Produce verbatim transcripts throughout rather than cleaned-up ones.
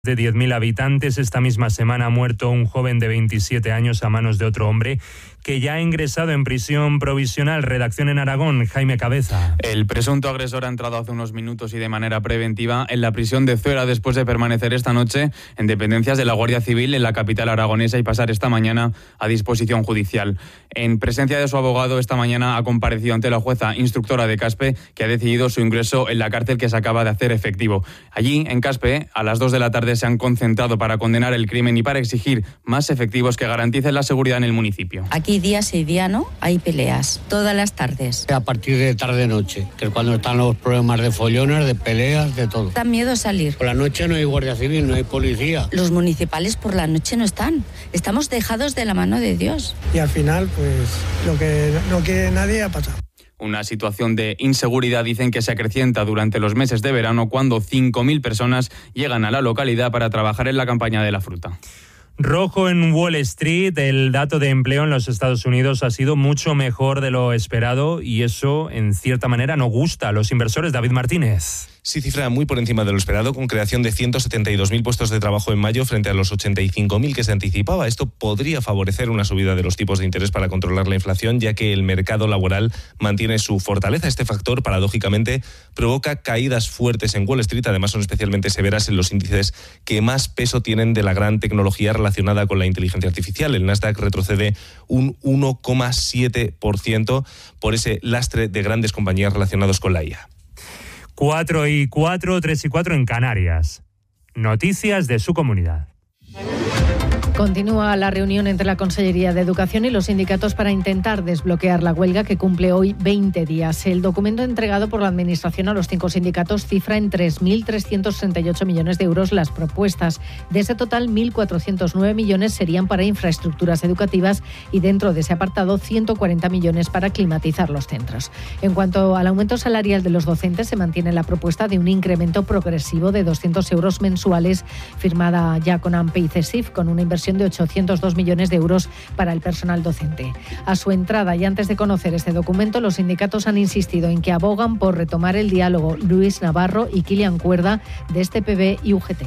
de diez mil habitantes. Esta misma semana ha muerto un joven de veintisiete años a manos de otro hombre que ya ha ingresado en prisión provisional. Redacción en Aragón, Jaime Cabeza. El presunto agresor ha entrado hace unos minutos y de manera preventiva en la prisión de Zuera después de permanecer esta noche en dependencias de la Guardia Civil en la capital aragonesa y pasar esta mañana a disposición judicial. En presencia de su abogado, esta mañana ha comparecido ante la jueza instructora de Caspe, que ha decidido su ingreso en la cárcel que se acaba de hacer efectivo. Allí, en Caspe, a las dos de la tarde se han concentrado para condenar el crimen y para exigir más efectivos que garanticen la seguridad en el municipio. Aquí día sí, día no, hay peleas, todas las tardes. A partir de tarde-noche, que es cuando están los problemas de follones, de peleas, de todo. Da miedo salir. Por la noche no hay guardia civil, no hay policía. Los municipales por la noche no están. Estamos dejados de la mano de Dios. Y al final, pues, lo que no quiere nadie ha pasado. Una situación de inseguridad, dicen, que se acrecienta durante los meses de verano cuando cinco mil personas llegan a la localidad para trabajar en la campaña de la fruta. Rojo en Wall Street. El dato de empleo en los Estados Unidos ha sido mucho mejor de lo esperado y eso, en cierta manera, no gusta a los inversores. David Martínez. Sí, cifra muy por encima de lo esperado, con creación de ciento setenta y dos mil puestos de trabajo en mayo frente a los ochenta y cinco mil que se anticipaba. Esto podría favorecer una subida de los tipos de interés para controlar la inflación, ya que el mercado laboral mantiene su fortaleza. Este factor, paradójicamente, provoca caídas fuertes en Wall Street. Además, son especialmente severas en los índices que más peso tienen de la gran tecnología relacionada con la inteligencia artificial. El Nasdaq retrocede un uno coma siete por ciento por ese lastre de grandes compañías relacionadas con la I A. Cuatro y cuatro, tres y cuatro en Canarias. Noticias de su comunidad. Continúa la reunión entre la Consellería de Educación y los sindicatos para intentar desbloquear la huelga que cumple hoy veinte días. El documento entregado por la Administración a los cinco sindicatos cifra en tres mil trescientos sesenta y ocho millones de euros las propuestas. De ese total, mil cuatrocientos nueve millones serían para infraestructuras educativas y dentro de ese apartado ciento cuarenta millones para climatizar los centros. En cuanto al aumento salarial de los docentes, se mantiene la propuesta de un incremento progresivo de doscientos euros mensuales firmada ya con AMPE y CESIF, con una inversión de ochocientos dos millones de euros para el personal docente. A su entrada y antes de conocer este documento, los sindicatos han insistido en que abogan por retomar el diálogo. Luis Navarro i Kilian Cuerda, d'Este P B i U G T.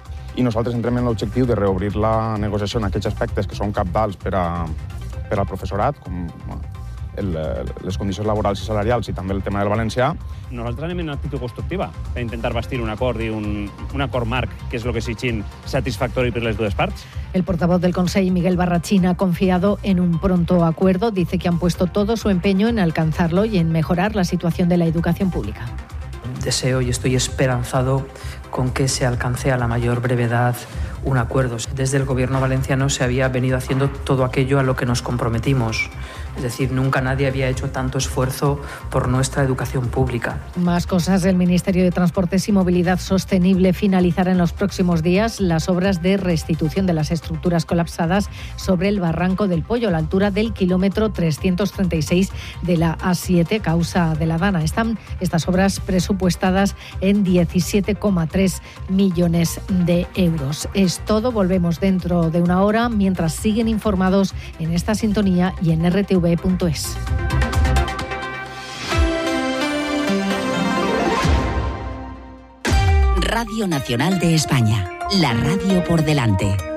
I nosaltres entrem en l'objectiu de reobrir la negociació en aquests aspectes que són cabdals per, a, per al professorat, com el, les condicions laborals i salarials i també el tema del valencià. Nosaltres anem en actitud constructiva per intentar bastir un acord i un, un acord marc, que és el que exigim, satisfactori per les dues parts. El portavoz del Consejo, Miguel Barrachina, ha confiado en un pronto acuerdo. Dice que han puesto todo su empeño en alcanzarlo y en mejorar la situación de la educación pública. Deseo y estoy esperanzado con que se alcance a la mayor brevedad un acuerdo. Desde el gobierno valenciano se había venido haciendo todo aquello a lo que nos comprometimos. Es decir, nunca nadie había hecho tanto esfuerzo por nuestra educación pública. Más cosas. El Ministerio de Transportes y Movilidad Sostenible finalizará en los próximos días las obras de restitución de las estructuras colapsadas sobre el Barranco del Pollo, a la altura del kilómetro trescientos treinta y seis de la A siete, causa de la Dana. Están estas obras presupuestadas en diecisiete coma tres millones de euros. Es todo. Volvemos dentro de una hora, mientras siguen informados en esta sintonía y en R T V punto es. Radio Nacional de España, la radio por delante.